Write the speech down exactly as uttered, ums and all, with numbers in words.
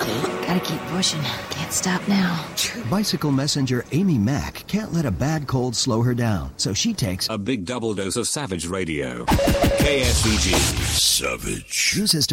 Gotta keep pushing. Can't stop now. Bicycle messenger Amy Mack can't let a bad cold slow her down, so she takes a big double dose of Savage Radio. K S V G. Savage. Uses